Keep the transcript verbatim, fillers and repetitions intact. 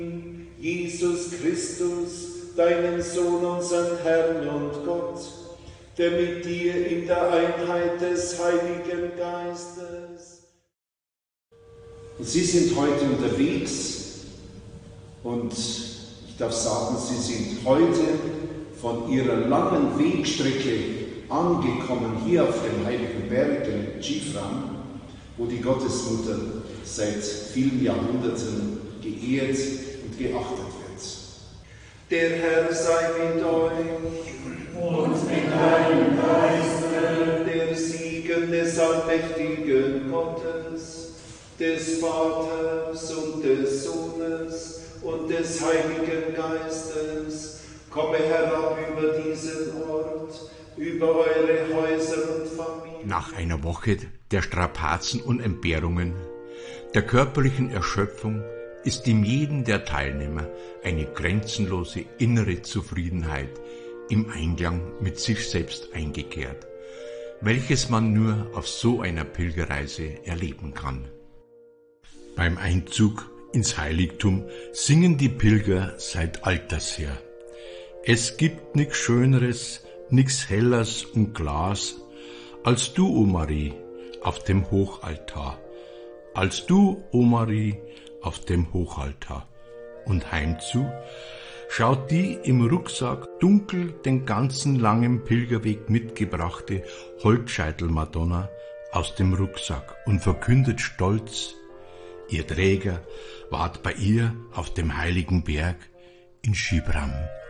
Jesus Christus, deinen Sohn, unseren Herrn und Gott, der mit dir in der Einheit des Heiligen Geistes. Sie sind heute unterwegs und ich darf sagen, Sie sind heute von Ihrer langen Wegstrecke angekommen hier auf dem Heiligen Berg, in Chifram, wo die Gottesmutter seit vielen Jahrhunderten geehrt und geachtet wird. Der Herr sei mit euch und mit deinem Geiste. Der Segen des allmächtigen Gottes, des Vaters und des Sohnes und des Heiligen Geistes komme herab über diesen Ort, über eure Häuser und Familien. Nach einer Woche der Strapazen und Entbehrungen, der körperlichen Erschöpfung, ist in jedem der Teilnehmer eine grenzenlose innere Zufriedenheit im Einklang mit sich selbst eingekehrt, welches man nur auf so einer Pilgerreise erleben kann. Beim Einzug ins Heiligtum singen die Pilger seit alters her: Es gibt nix Schöneres, nix Hellers und Glas, als du, o Marie, auf dem Hochaltar, als du, o Marie, auf dem Hochaltar. Und heimzu schaut die im Rucksack dunkel den ganzen langen Pilgerweg mitgebrachte Holzscheitel-Madonna aus dem Rucksack und verkündet stolz, ihr Träger ward bei ihr auf dem heiligen Berg in Chifram.